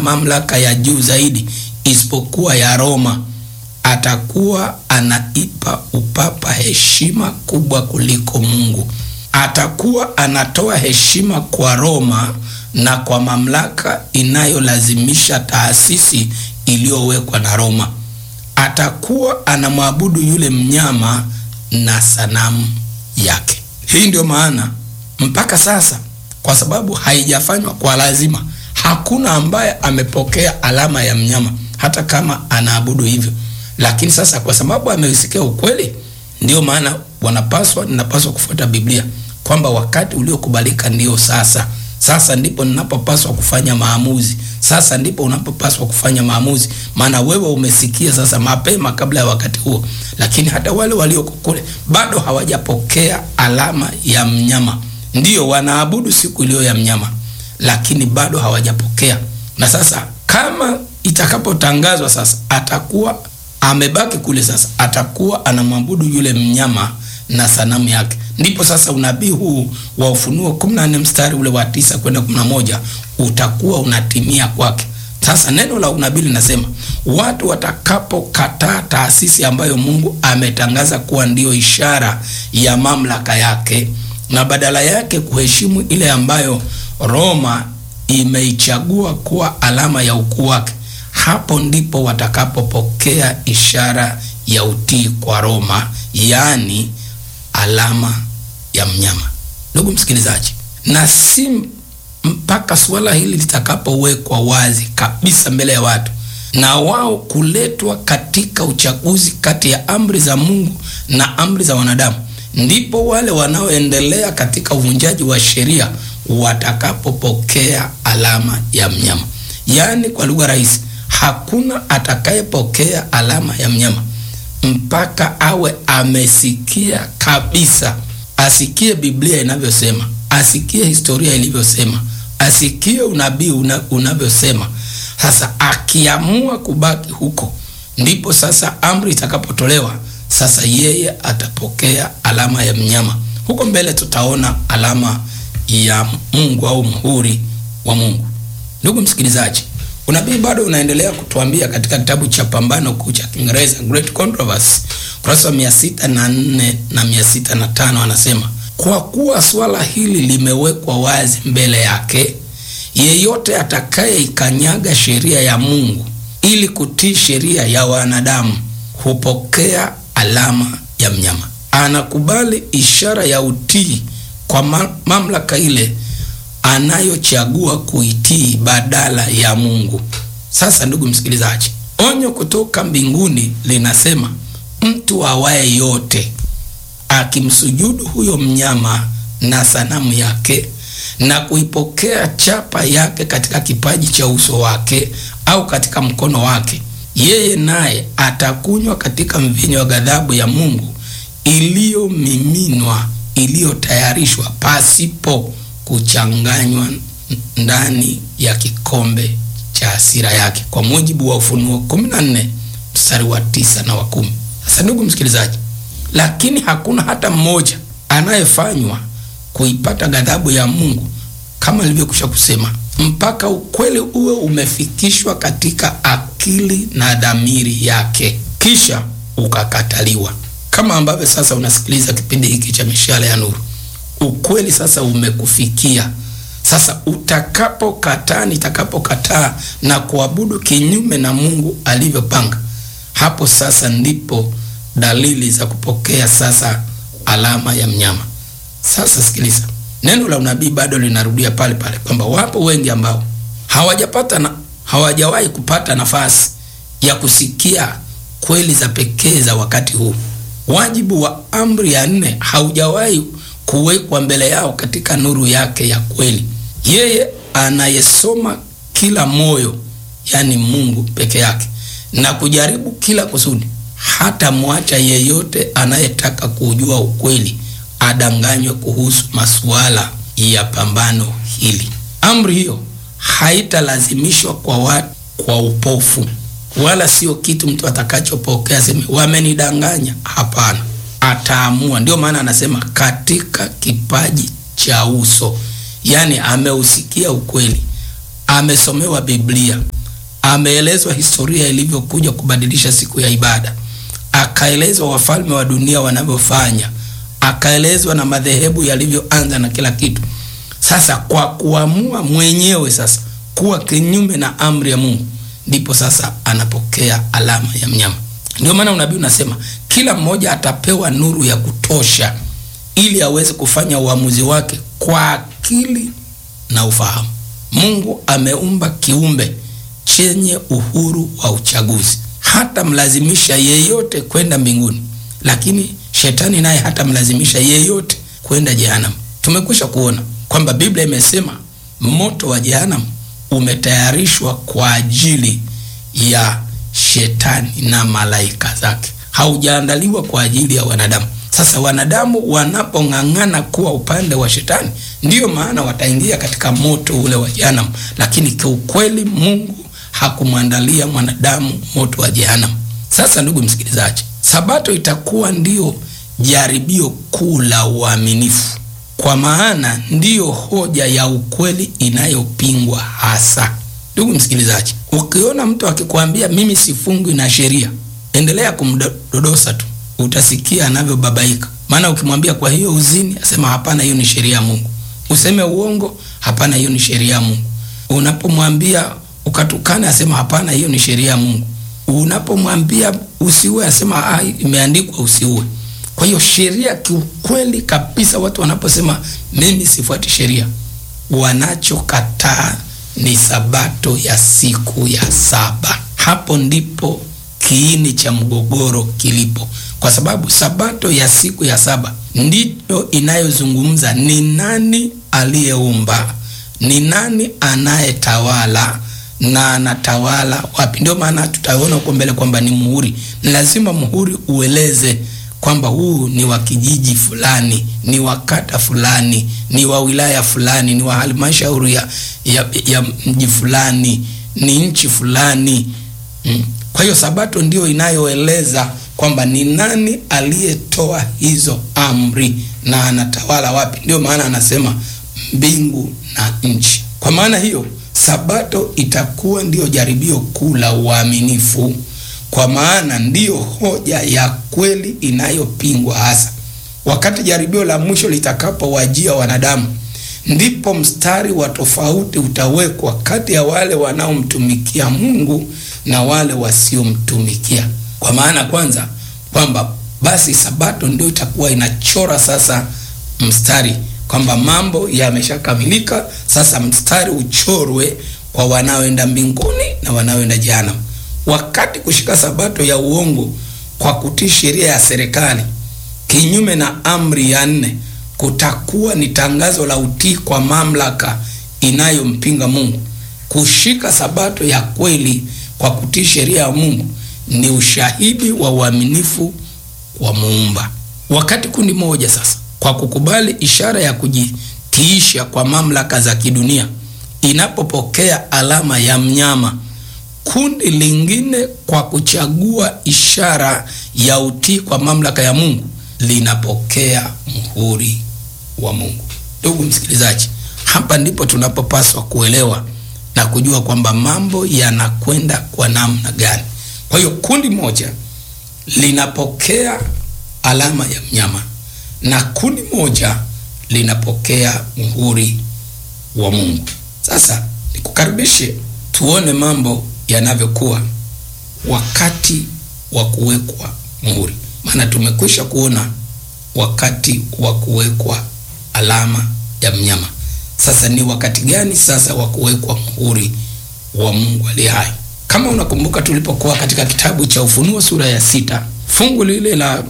mamlaka ya juu zaidi isipokuwa ya Roma. Atakuwa anaipa upapa heshima kubwa kuliko Mungu. Atakuwa anatoa heshima kwa Roma na kwa mamlaka inayolazimisha taasisi iliyowekwa na Roma. Atakuwa anamwabudu yule mnyama na sanamu yake. Hii ndio maana mpaka sasa, kwa sababu haijafanywa kwa lazima, hakuna ambaye amepokea alama ya mnyama hata kama anaabudu hivyo. Lakini sasa kwa sababu ameusikia ukweli, ndio maana ninapaswa kufuata Biblia kwamba wakati uliokubalika ndio sasa. Sasa ndipo ninapopaswa kufanya maamuzi. Sasa ndipo unapopaswa kufanya maamuzi, maana wewe umesikia sasa mapema kabla ya wakati huo. Lakini hata wale walioko kule bado hawajapokea alama ya mnyama. Ndio wanaabudu siku iliyo ya mnyama, lakini bado hawajapokea. Na sasa kama itakapotangazwa sasa, atakuwa amebaki kule, sasa atakuwa anamwabudu yule mnyama na sanamu yake. Ndipo sasa unabii huu wa Ufunuo 14 mstari ule wa 9 kwenda 11 utakuwa unatimia kwake. Sasa neno la unabii linasema watu watakapokataa taasisi ambayo Mungu ametangaza kuwa ndiyo ishara ya mamlaka yake, na badala yake kuheshimu ile ambayo Roma imeichagua kuwa alama ya ukuu wake, hapo ndipo watakapopokea ishara ya utii kwa Roma, yaani alama ya mnyama. Ndugu msikilizaji, na si mpaka suala hili litakapowekwa wazi kabisa mbele ya watu na wao kuletwa katika uchaguzi kati ya amri za Mungu na amri za wanadamu, ndipo wale wanaoendelea katika uvunjaji wa sheria watakapopokea alama ya mnyama. Yaani kwa lugha rahisi, hakuna atakayepokea alama ya mnyama mpaka awe amesikia kabisa, asikie Biblia inavyosema, asikie historia ilivyosema, asikie unabii unavyosema. Sasa akiamua kubaki huko, ndipo sasa amri itakapotolewa, sasa yeye atapokea alama ya mnyama. Huko mbele tutaona alama ya Mungu au muhuri wa Mungu. Ndugu msikilizaji, unabii bado unaendelea kutuambia katika kitabu cha Pambano Kuu cha Kiingereza, Great Controversy, kurasa 604 na 605, anasema kwa kuwa swala hili limewekwa wazi mbele yake, yeyote atakayeikanyaga sheria ya Mungu ili kutii sheria ya wanadamu hupokea alama ya mnyama. Anakubali ishara ya utii kwa mamlaka ile anayochagua kuitii badala ya Mungu. Sasa ndugu msikilizaji, onyo kutoka mbinguni linasema mtu awaye yote akimsujudu huyo mnyama na sanamu yake na kuipokea chapa yake katika kipaji cha uso wake au katika mkono wake, yeye naye atakunywa katika mvinyo wa ghadhabu ya Mungu iliyomiminwa, iliyotayarishwa pasipo kuchanganywa ndani ya kikombe cha hasira yake, kwa mujibu wa Ufunuo 14 mstari wa 9 na wa 10. Sasa ndugu msikilizaji, lakini hakuna hata mmoja anayefanywa kuipata ghadhabu ya Mungu, kama nilivyokwisha kusema, mpaka ukweli uwe umefikishwa katika akili na dhamiri yake, kisha ukakataliwa. Kama ambavyo sasa unasikiliza kipindi hiki cha Mishale ya Nuru, ukweli sasa umekufikia. Sasa nitakapokataa na kuabudu kinyume na Mungu alivyopanga, hapo sasa ndipo dalili za kupokea sasa alama ya mnyama. Sasa sikiliza, neno la unabii bado linarudia pale pale kwamba wapo wengi ambao hawajawahi kupata nafasi ya kusikia kweli za pekee za wakati huu. Wajibu wa amri ya 4 haujawahi kuwekwa mbele yao katika nuru yake ya kweli. Yeye anayesoma kila moyo, yani Mungu peke yake, na kujaribu kila kusudi, hata mwacha yeyote anayetaka kujua ukweli adanganywe kuhusu masuala ya pambano hili. Amri hiyo haitalazimishwa kwa watu kwa upofu, wala sio kitu mtu atakachopokea sema wamenidanganya. Hapana, ataamua. Ndio maana anasema katika kipaji cha uso, yani ameusikia ukweli, amesomewa Biblia, ameelezwa historia ilivyokuja kubadilisha siku ya ibada, akaelezwa wafalme wa dunia wanavyofanya, akaelezwa na madhehebu yalivyoanza na kila kitu. Sasa kwa kuamua mwenyewe sasa kuwa kinyume na amri ya Mungu, ndipo sasa anapokea alama ya mnyama. Ndio maana unabii unasema kila mmoja atapewa nuru ya kutosha ili aweze kufanya uamuzi wake kwa akili na ufahamu. Mungu ameumba kiumbe chenye uhuru wa uchaguzi. Hata mlazimisha yeyote kwenda mbinguni, lakini shetani naye hata mlazimisha yeyote kwenda jehanamu. Tumekwisha kuona kwamba Biblia imesema moto wa jehanamu umetayarishwa kwa ajili ya shetani na malaika zake, haujaandaliwa kwa ajili ya wanadamu. Sasa wanadamu wanapong'ang'ana kuwa upande wa shetani, ndiyo maana wataingia katika moto ule wa jehanamu, lakini kiukweli Mungu hakumwandalia mwanadamu moto wa jehanamu. Sasa ndugu msikilizaji, Sabato itakuwa ndiyo jaribio kuu la uaminifu, kwa maana ndiyo hoja ya ukweli inayopingwa hasa. Ndugu msikilizaji, ukiona mtu akikwambia mimi sifungwi na sheria, endelea kumdodosa tu, utasikia anavyobabaika. Maana ukimwambia kwa hiyo uzini, asema hapana, hiyo ni sheria ya Mungu. Useme uongo, hapana, hiyo ni sheria ya Mungu. Unapomwambia ukatukana, asema hapana, hiyo ni sheria ya Mungu. Unapomwambia usiue, asema imeandikwa usiue. Kwa hiyo sheria kiukweli kabisa, watu wanaposema mimi sifuati sheria, wanachokataa ni Sabato ya siku ya saba. Hapo ndipo kiini cha mgogoro kilipo, kwa sababu Sabato ya siku ya saba ndiyo inayozungumza ni nani aliyeumba, ni nani anayetawala na anatawala wapi. Ndio maana tutaona huko mbele kwamba ni muhuri. Ni lazima muhuri ueleze kwamba huu ni wa kijiji fulani, ni wa kata fulani, ni wa wilaya fulani, ni wa halmashauri ya mji fulani, ni nchi fulani. Kwa hiyo Sabato ndio inayoeleza kwamba ni nani aliyetoa hizo amri na anatawala wapi. Ndio maana anasema mbingu na nchi. Kwa maana hiyo Sabato itakuwa ndio jaribio kuu la uaminifu, kwa maana ndiyo hoja ya kweli inayopingwa hasa. Wakati jaribio la mwisho litakapowajia wanadamu, ndipo mstari wa tofauti utawekwa kati ya wale wanaomtumikia Mungu na wale wasiomtumikia. Kwa maana kwanza kwamba basi Sabato ndio itakuwa inachora sasa mstari kwamba mambo yameshakamilika. Sasa mstari uchorwe kwa wanaoenda mbinguni na wanaoenda jehanamu. Wakati kushika Sabato ya uongo kwa kutii sheria ya serikali kinyume na amri ya 4 kutakuwa ni tangazo la utii kwa mamlaka inayompinga Mungu. Kushika Sabato ya kweli kwa kutii sheria ya Mungu ni ushahidi wa uaminifu wa Muumba. Wakati kundi moja sasa kwa kukubali ishara ya kujitiisha kwa mamlaka za kidunia inapopokea alama ya mnyama, kundi lingine kwa kuchagua ishara ya utii kwa mamlaka ya Mungu linapokea muhuri wa Mungu. Ndugu msikilizaji, hapa ndipo tunapopaswa kuelewa na kujua kwamba mambo yanakwenda kwa namna gani. Kwa hiyo kundi moja linapokea alama ya mnyama na kundi moja linapokea muhuri wa Mungu. Sasa nikukaribishe tuone mambo yanavyokuwa wakati wa kuwekwa muhuri. Maana tumekwisha kuona wakati wa kuwekwa alama ya mnyama. Sasa ni wakati gani sasa wa kuwekwa muhuri wa Mungu aliye hai? Kama unakumbuka tulipokuwa katika kitabu cha Ufunuo sura ya 6, fungu lile la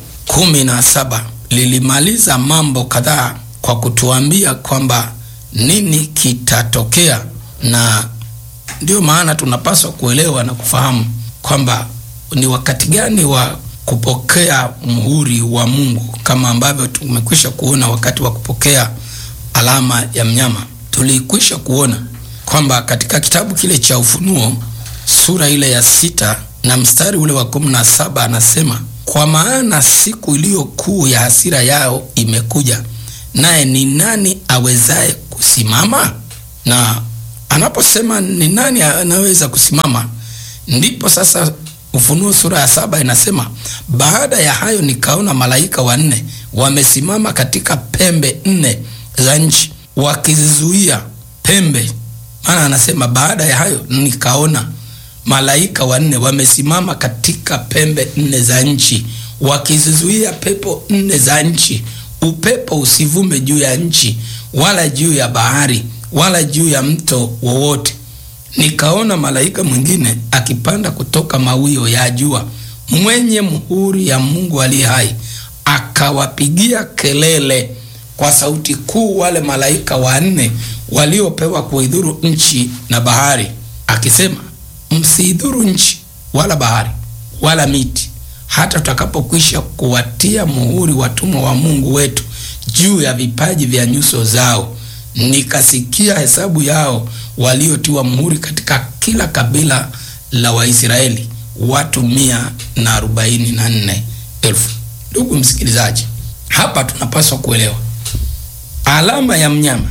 17 lilimaliza mambo kadhaa kwa kutuambia kwamba nini kitatokea, na ndio maana tunapaswa kuelewa na kufahamu kwamba ni wakati gani wa kupokea muhuri wa Mungu. Kama ambavyo tumekwisha kuona wakati wa kupokea alama ya mnyama, tulikwisha kuona kwamba katika kitabu kile cha Ufunuo sura ile ya 6 na mstari ule wa 17 anasema, kwa maana siku iliyo kuu ya hasira yao imekuja, naye ni nani awezaye kusimama? Na anaposema ni nani anaweza kusimama, ndipo sasa Ufunuo sura ya 7 inasema, baada ya hayo nikaona malaika wanne wamesimama katika pembe 4 za nchi, wakizizuia pembe. Maana anasema baada ya hayo nikaona malaika wanne wamesimama katika pembe 4 za nchi, wakizizuia pepo 4 za nchi, upepo usivume juu ya nchi, wala juu ya bahari, wala juu ya mto wowote. Nikaona malaika mwingine akipanda kutoka mawio ya jua, mwenye muhuri ya Mungu aliye hai, akawapigia kelele kwa sauti kuu wale malaika wanne waliopewa kuidhuru nchi na bahari, akisema, msidhuru nchi wala bahari wala miti, hata tutakapokwisha kuwatia muhuri watumwa wa Mungu wetu juu ya vipaji vya nyuso zao. Nikasikia hesabu yao waliotiwa muhuri katika kila kabila la Waisraeli, watu 144,000. Ndugu msikilizaji, hapa tunapaswa kuelewa alama ya mnyama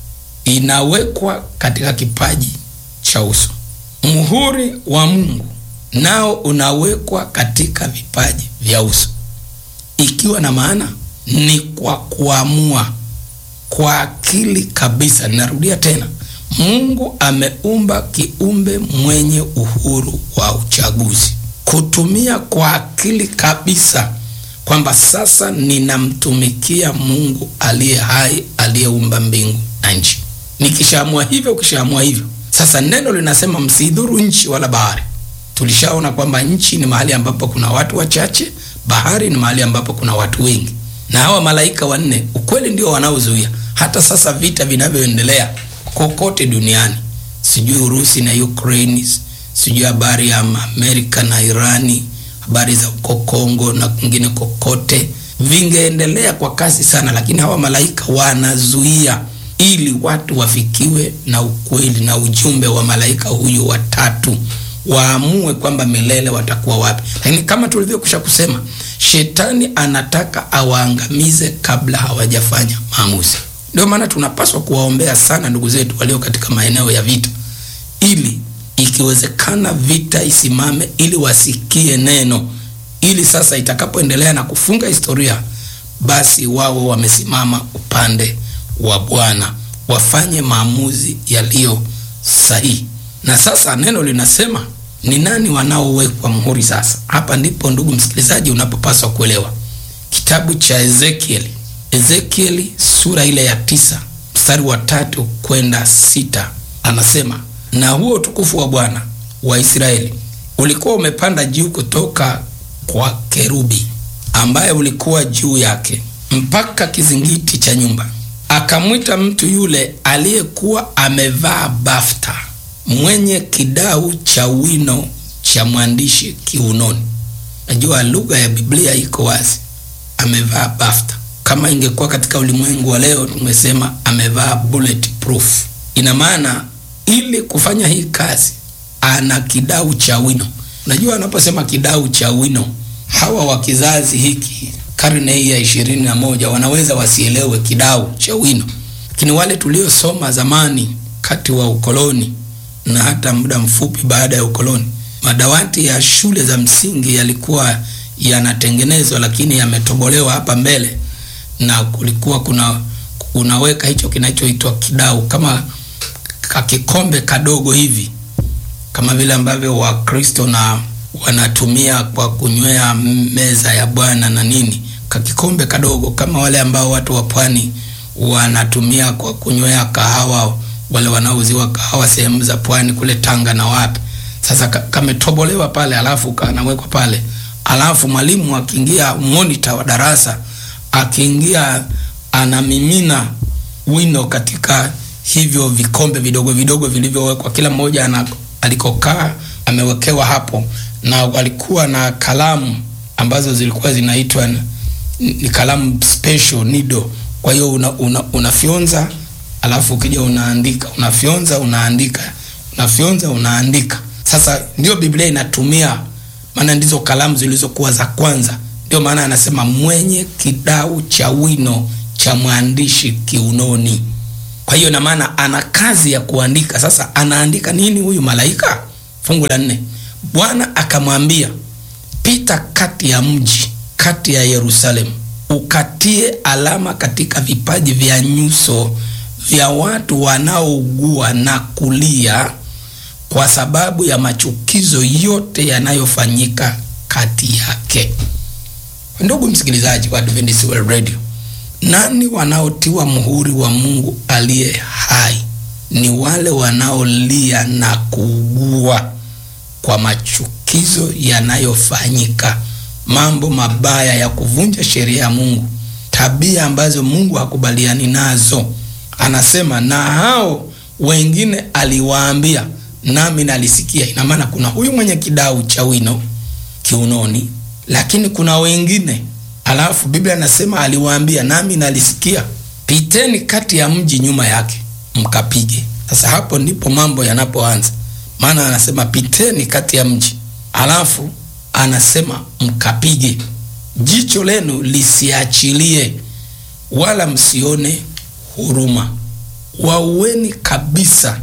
inawekwa katika kipaji cha uso. Muhuri wa Mungu nao unawekwa katika vipaji vya uso, ikiwa na maana ni kwa kuamua kwa akili kabisa. Narudia tena, Mungu ameumba kiumbe mwenye uhuru wa uchaguzi, kutumia kwa akili kabisa kwamba sasa ninamtumikia Mungu aliye hai, aliyeumba mbingu na nchi. Nikishaamua hivyo, ukishaamua hivyo, sasa neno linasema msidhuru nchi wala bahari. Tulishaona kwamba nchi ni mahali ambapo kuna watu wachache, bahari ni mahali ambapo kuna watu wengi. Na hawa malaika wanne ukweli ndio wanaozuia. Hata sasa vita vinavyoendelea kokote duniani, sijui Urusi na Ukraine, sijui habari ya Amerika na Irani, habari za uko Kongo na kwingine kokote, vingeendelea kwa kasi sana, lakini hawa malaika wanazuia ili watu wafikiwe na ukweli na ujumbe wa malaika huyu watatu, waamue kwamba milele watakuwa wapi. Lakini kama tulivyokusha kusema, shetani anataka awaangamize kabla hawajafanya maamuzi. Ndio maana tunapaswa kuwaombea sana ndugu zetu walio katika maeneo ya vita, ili ikiwezekana vita isimame, ili wasikie neno, ili sasa itakapoendelea na kufunga historia, basi wao wamesimama upande wa Bwana, wafanye maamuzi yaliyo sahihi. Na sasa neno linasema ni nani wanaowekwa muhuri. Sasa hapa ndipo ndugu msikilizaji unapopaswa kuelewa kitabu cha Ezekieli sura ile ya 9 mstari wa 3 kwenda 6. Anasema, na huo utukufu wa Bwana wa Israeli ulikuwa umepanda juu kutoka kwa kerubi ambaye ulikuwa juu yake mpaka kizingiti cha nyumba. Akamwita mtu yule aliyekuwa amevaa bafta, mwenye kidau cha wino cha mwandishi kiunoni. Najua lugha ya Biblia iko wazi, amevaa bafta. Kama ingekuwa katika ulimwengu wa leo tungesema amevaa bulletproof. Ina maana ili kufanya hii kazi ana kidau cha wino. Unajua anaposema kidau cha wino, hawa wa kizazi hiki karne hii ya 21 wanaweza wasielewe kidau cha wino, lakini wale tuliosoma zamani kati wa ukoloni na hata muda mfupi baada ya ukoloni, madawati ya shule za msingi yalikuwa yanatengenezwa, lakini yametobolewa hapa mbele, na kulikuwa unaweka hicho kinachoitwa kidau, kama kakikombe kadogo hivi, kama vile ambavyo Wakristo na wanatumia kwa kunywea meza ya Bwana na nini, kakikombe kadogo kama wale ambao watu wa pwani wanatumia kwa kunywea kahawa, wale wanaouziwa kahawa sehemu za pwani kule Tanga na wapi. Sasa kametobolewa pale, alafu kanawekwa pale, alafu mwalimu akiingia, monitor wa darasa akiingia, anamimina wino katika hivyo vikombe vidogo vidogo vilivyowekwa, kila mmoja alikokaa amewekewa hapo, na walikuwa na kalamu ambazo zilikuwa zinaitwa ni kalamu special needle. Kwa hiyo unafyonza, alafu ukija unaandika, unafyonza unaandika, unafyonza unaandika. Sasa ndio Biblia inatumia, maana ndizo kalamu zilizokuwa za kwanza. Ndio maana anasema mwenye kidau cha wino cha mwandishi kiunoni. Kwa hiyo na maana ana kazi ya kuandika. Sasa anaandika nini huyu malaika? Fungu la 4, Bwana akamwambia, pita kati ya mji, kati ya Yerusalemu, ukatie alama katika vipaji vya nyuso vya watu wanaougua na kulia kwa sababu ya machukizo yote yanayofanyika kati yake. Ndugu msikilizaji wa Adventist World Radio, nani wanaotiwa muhuri wa Mungu aliye hai? Ni wale wanaolia na kuugua kwa machukizo yanayofanyika, mambo mabaya ya kuvunja sheria ya Mungu, tabia ambazo Mungu hakubaliani nazo. Anasema na hao wengine aliwaambia, nami nalisikia. Ina maana kuna huyu mwenye kidau cha wino kiunoni, lakini kuna wengine. Alafu Biblia inasema aliwaambia, nami nalisikia, piteni kati ya mji nyuma yake mkapige. Sasa hapo ndipo mambo yanapoanza. Maana anasema piteni kati ya mji, alafu anasema mkapige. Jicho lenu lisiachilie, wala msione huruma. Waueni kabisa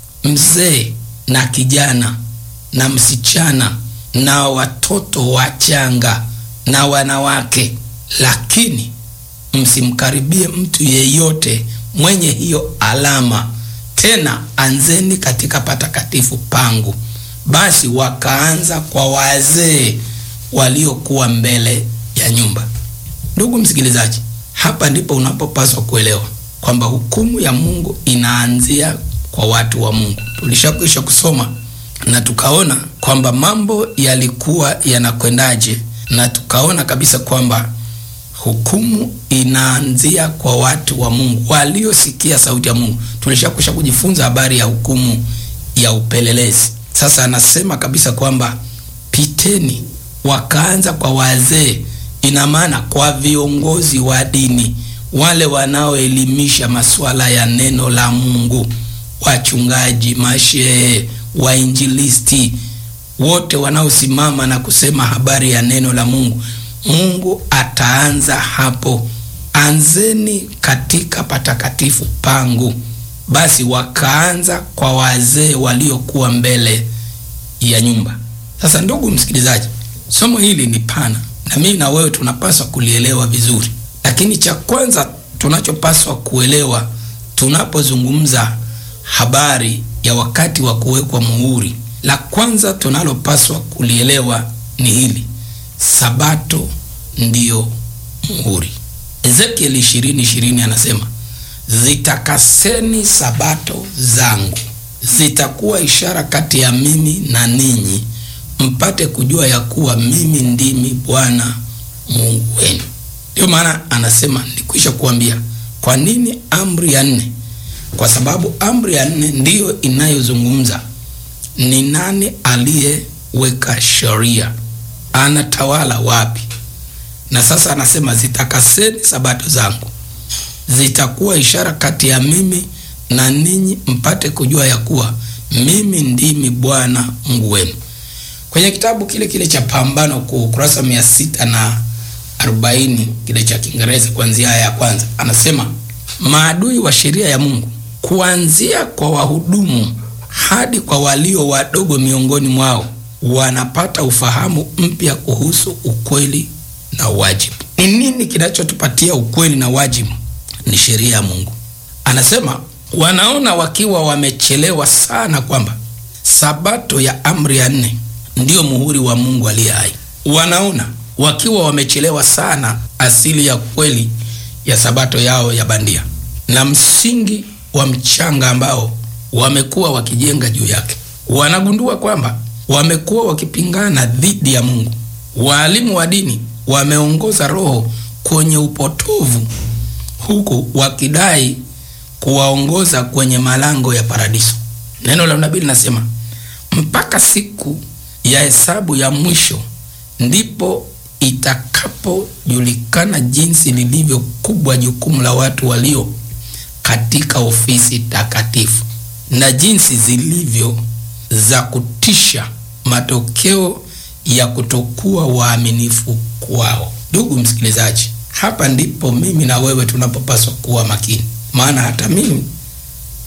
mzee na kijana na msichana na watoto wachanga na wanawake, lakini msimkaribie mtu yeyote mwenye hiyo alama. Tena anzeni katika patakatifu pangu. Basi wakaanza kwa wazee waliokuwa mbele ya nyumba. Ndugu msikilizaji, hapa ndipo unapopaswa kuelewa kwamba hukumu ya Mungu inaanzia kwa watu wa Mungu. Tulishakwisha kusoma na tukaona kwamba mambo yalikuwa yanakwendaje, na tukaona kabisa kwamba hukumu inaanzia kwa watu wa Mungu waliosikia sauti ya Mungu. Tulishakwisha kujifunza habari ya hukumu ya upelelezi. Sasa anasema kabisa kwamba piteni, wakaanza kwa wazee. Ina maana kwa viongozi wa dini, wale wanaoelimisha masuala ya neno la Mungu, wachungaji, mashehe, wainjilisti, wote wanaosimama na kusema habari ya neno la Mungu. Mungu ataanza hapo, anzeni katika patakatifu pangu. Basi wakaanza kwa wazee waliokuwa mbele ya nyumba. Sasa ndugu msikilizaji, somo hili ni pana na mimi na wewe tunapaswa kulielewa vizuri. Lakini cha kwanza tunachopaswa kuelewa tunapozungumza habari ya wakati wa kuwekwa muhuri, la kwanza tunalopaswa kulielewa ni hili: Sabato ndiyo muhuri. Ezekiel 20:20 anasema, zitakaseni sabato zangu, zitakuwa ishara kati ya mimi na ninyi, mpate kujua ya kuwa mimi ndimi Bwana Mungu wenu. Ndio maana anasema nilikwisha kuambia kwa nini amri ya 4. Kwa sababu amri ya 4 ndiyo inayozungumza ni nani aliyeweka sheria, anatawala wapi. Na sasa anasema zitakaseni sabato zangu, zitakuwa ishara kati ya mimi na ninyi, mpate kujua ya kuwa mimi ndimi Bwana Mungu wenu. Kwenye kitabu kile cha Pambano Kuu, kurasa 640, kile cha Kiingereza, kuanzia aya ya kwanza, anasema maadui wa sheria ya Mungu, kuanzia kwa wahudumu hadi kwa walio wadogo miongoni mwao, wanapata ufahamu mpya kuhusu ukweli na wajibu. Ni nini kinachotupatia ukweli na wajibu? Ni sheria ya Mungu. Anasema wanaona wakiwa wamechelewa sana kwamba sabato ya amri ya 4 ndiyo muhuri wa Mungu aliye hai. Wanaona wakiwa wamechelewa sana asili ya kweli ya sabato yao ya bandia na msingi wa mchanga ambao wamekuwa wakijenga juu yake. Wanagundua kwamba wamekuwa wakipingana dhidi ya Mungu. Walimu wa dini wameongoza roho kwenye upotovu, huku wakidai kuwaongoza kwenye malango ya paradiso. Neno la nabii linasema mpaka siku ya hesabu ya mwisho ndipo itakapojulikana jinsi lilivyo kubwa jukumu la watu walio katika ofisi takatifu na jinsi zilivyo za kutisha matokeo ya kutokuwa waaminifu kwao. Ndugu msikilizaji, hapa ndipo mimi na wewe tunapopaswa kuwa makini. Maana hata mimi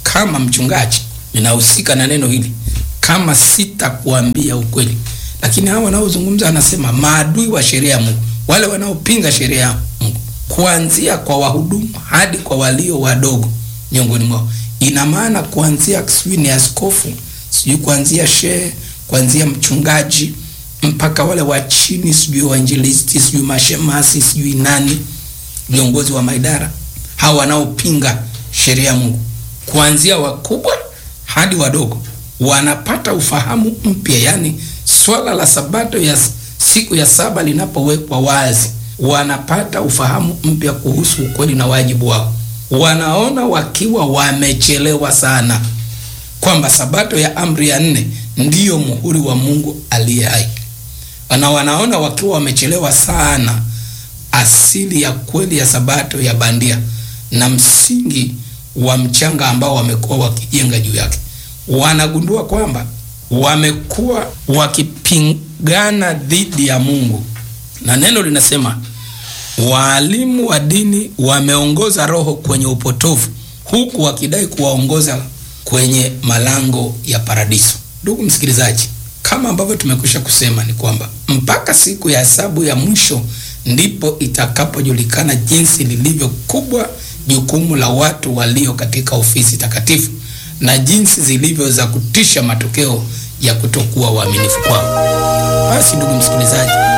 kama mchungaji ninahusika na neno hili kama sitakuambia ukweli. Lakini hao wanaozungumza anasema maadui wa sheria ya Mungu, wale wanaopinga sheria ya Mungu, kuanzia kwa wahudumu hadi kwa walio wadogo miongoni mwao. Ina maana kuanzia sijui ni askofu, sijui kuanzia shehe, kuanzia mchungaji mpaka wale wa chini, sijui wainjilisti, sijui mashemasi, sijui nani, viongozi wa maidara, hao wanaopinga sheria ya Mungu, kuanzia wakubwa hadi wadogo, wanapata ufahamu mpya. Yani swala la sabato ya siku ya saba linapowekwa wazi, wanapata ufahamu mpya kuhusu ukweli na wajibu wao. Wanaona wakiwa wamechelewa sana kwamba sabato ya amri ya 4 ndiyo muhuri wa Mungu aliye hai. Wanaona wakiwa wamechelewa sana asili ya kweli ya sabato ya bandia na msingi wa mchanga ambao wamekuwa wakijenga juu yake. Wanagundua kwamba wamekuwa wakipingana dhidi ya Mungu, na neno linasema waalimu wa dini wameongoza roho kwenye upotovu, huku wakidai kuwaongoza kwenye malango ya paradiso. Ndugu msikilizaji, kama ambavyo tumekwisha kusema ni kwamba mpaka siku ya hesabu ya mwisho ndipo itakapojulikana jinsi lilivyo kubwa jukumu la watu walio katika ofisi takatifu na jinsi zilivyo za kutisha matokeo ya kutokuwa waaminifu kwao. Basi ndugu msikilizaji,